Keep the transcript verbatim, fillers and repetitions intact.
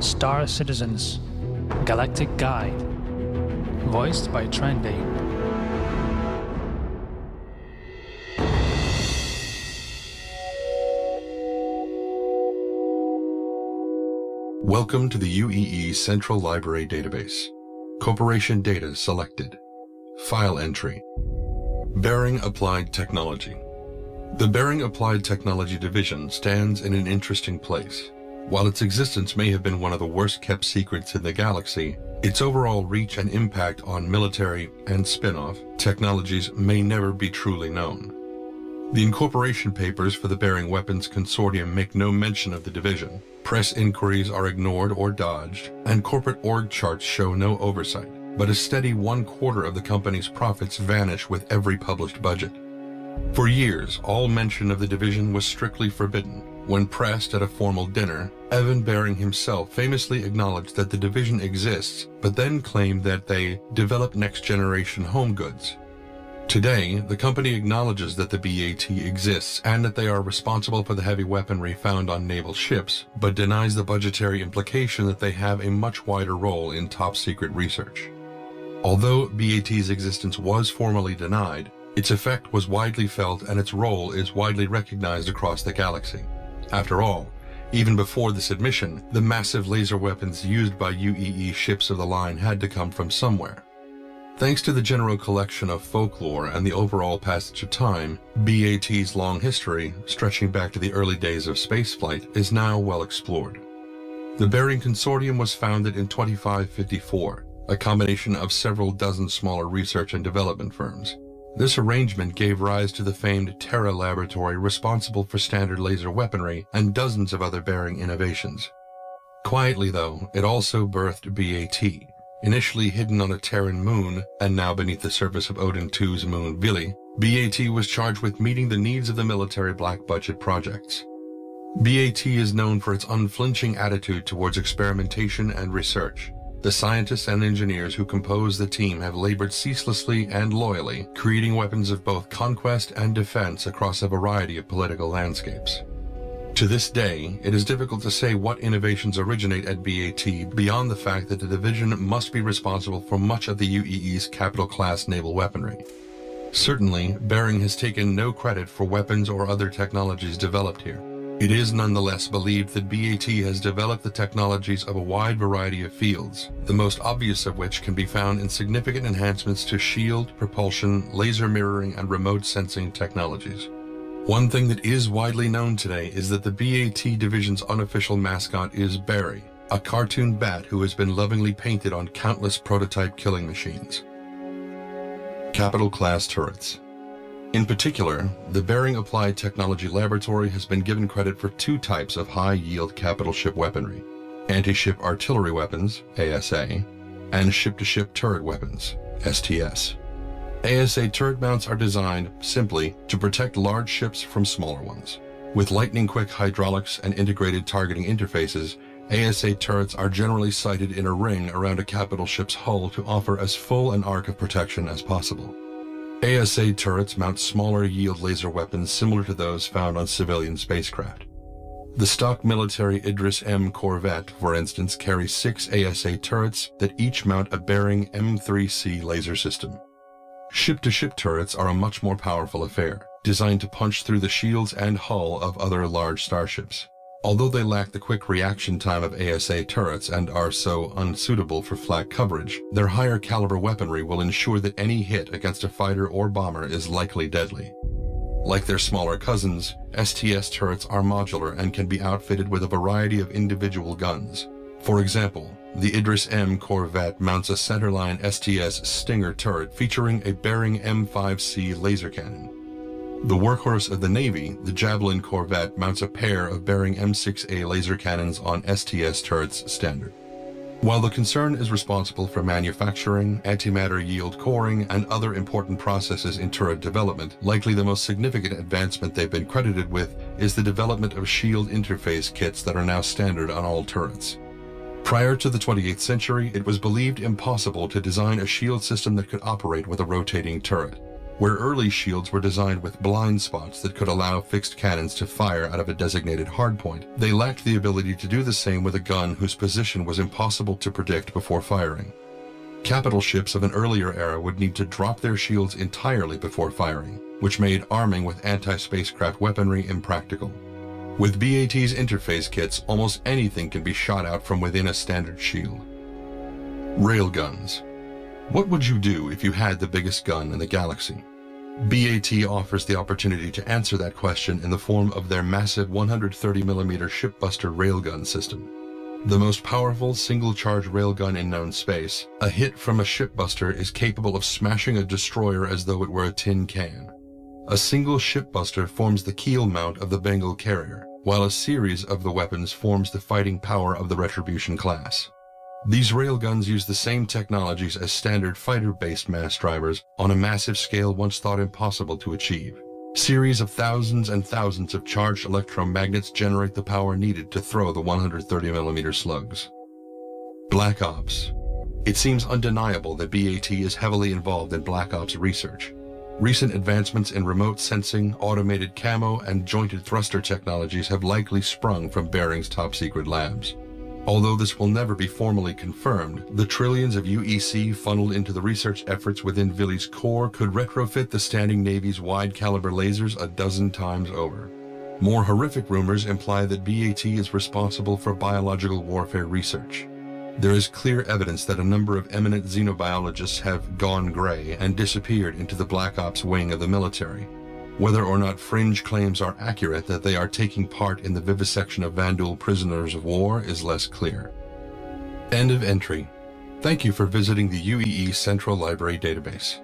Star Citizens Galactic Guide, voiced by Trendy. Welcome to the U E E Central Library Database. Corporation data selected. File entry. Bearing Applied Technology. The Bearing Applied Technology Division stands in an interesting place. While its existence may have been one of the worst-kept secrets in the galaxy, its overall reach and impact on military and spin-off technologies may never be truly known. The incorporation papers for the Bearing Weapons Consortium make no mention of the division. Press inquiries are ignored or dodged, and corporate org charts show no oversight, but a steady one-quarter of the company's profits vanish with every published budget. For years, all mention of the division was strictly forbidden. When pressed at a formal dinner, Evan Bearing himself famously acknowledged that the division exists, but then claimed that they develop next-generation home goods. Today, the company acknowledges that the B A T exists and that they are responsible for the heavy weaponry found on naval ships, but denies the budgetary implication that they have a much wider role in top-secret research. Although B A T's existence was formally denied, its effect was widely felt and its role is widely recognized across the galaxy. After all, even before this admission, the massive laser weapons used by U E E ships of the line had to come from somewhere. Thanks to the general collection of folklore and the overall passage of time, B A T's long history, stretching back to the early days of spaceflight, is now well explored. The Bearing Consortium was founded in twenty-five fifty-four, a combination of several dozen smaller research and development firms. This arrangement gave rise to the famed Terra Laboratory responsible for standard laser weaponry and dozens of other Bearing innovations. Quietly, though, it also birthed B A T. Initially hidden on a Terran moon, and now beneath the surface of Odin two's moon Vili, B A T was charged with meeting the needs of the military black-budget projects. B A T is known for its unflinching attitude towards experimentation and research. The scientists and engineers who compose the team have labored ceaselessly and loyally, creating weapons of both conquest and defense across a variety of political landscapes. To this day, it is difficult to say what innovations originate at B A T beyond the fact that the division must be responsible for much of the U E E's capital-class naval weaponry. Certainly, Bearing has taken no credit for weapons or other technologies developed here. It is nonetheless believed that B A T has developed the technologies of a wide variety of fields, the most obvious of which can be found in significant enhancements to shield, propulsion, laser mirroring, and remote sensing technologies. One thing that is widely known today is that the B A T division's unofficial mascot is Barry, a cartoon bat who has been lovingly painted on countless prototype killing machines. Capital-class turrets. In particular, the Bearing Applied Technology Laboratory has been given credit for two types of high-yield capital ship weaponry: anti-ship artillery weapons, A S A, and ship-to-ship turret weapons, S T S. A S A turret mounts are designed, simply, to protect large ships from smaller ones. With lightning-quick hydraulics and integrated targeting interfaces, A S A turrets are generally sited in a ring around a capital ship's hull to offer as full an arc of protection as possible. A S A turrets mount smaller yield laser weapons similar to those found on civilian spacecraft. The stock military Idris M Corvette, for instance, carries six A S A turrets that each mount a Bearing M three C laser system. Ship-to-ship turrets are a much more powerful affair, designed to punch through the shields and hull of other large starships. Although they lack the quick reaction time of A S A turrets and are so unsuitable for flak coverage, their higher caliber weaponry will ensure that any hit against a fighter or bomber is likely deadly. Like their smaller cousins, S T S turrets are modular and can be outfitted with a variety of individual guns. For example, the Idris M Corvette mounts a centerline S T S Stinger turret featuring a Bearing M five C laser cannon. The workhorse of the Navy, the Javelin Corvette, mounts a pair of Bearing M six A laser cannons on S T S turrets standard. While the concern is responsible for manufacturing, antimatter yield coring, and other important processes in turret development, likely the most significant advancement they've been credited with is the development of shield interface kits that are now standard on all turrets. Prior to the twenty-eighth century, it was believed impossible to design a shield system that could operate with a rotating turret. Where early shields were designed with blind spots that could allow fixed cannons to fire out of a designated hardpoint, they lacked the ability to do the same with a gun whose position was impossible to predict before firing. Capital ships of an earlier era would need to drop their shields entirely before firing, which made arming with anti-spacecraft weaponry impractical. With B A T's interface kits, almost anything can be shot out from within a standard shield. Railguns. What would you do if you had the biggest gun in the galaxy? B A T offers the opportunity to answer that question in the form of their massive one hundred thirty millimeter Shipbuster railgun system. The most powerful single-charge railgun in known space, a hit from a Shipbuster is capable of smashing a destroyer as though it were a tin can. A single Shipbuster forms the keel mount of the Bengal carrier, while a series of the weapons forms the fighting power of the Retribution class. These railguns use the same technologies as standard fighter-based mass drivers on a massive scale once thought impossible to achieve. Series of thousands and thousands of charged electromagnets generate the power needed to throw the one hundred thirty millimeter slugs. Black Ops. It seems undeniable that B A T is heavily involved in Black Ops research. Recent advancements in remote sensing, automated camo, and jointed thruster technologies have likely sprung from Bering's top-secret labs. Although this will never be formally confirmed, the trillions of U E C funneled into the research efforts within Vili's core could retrofit the Standing Navy's wide-caliber lasers a dozen times over. More horrific rumors imply that B A T is responsible for biological warfare research. There is clear evidence that a number of eminent xenobiologists have gone gray and disappeared into the Black Ops wing of the military. Whether or not fringe claims are accurate that they are taking part in the vivisection of Vanduul prisoners of war is less clear. End of entry. Thank you for visiting the U E E Central Library Database.